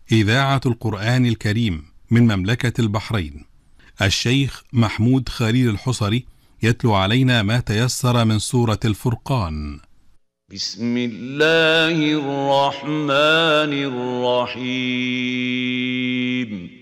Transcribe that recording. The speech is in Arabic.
إذاعة القرآن الكريم من مملكة البحرين. الشيخ محمود خليل الحصري يتلو علينا ما تيسر من سورة الفرقان. بسم الله الرحمن الرحيم.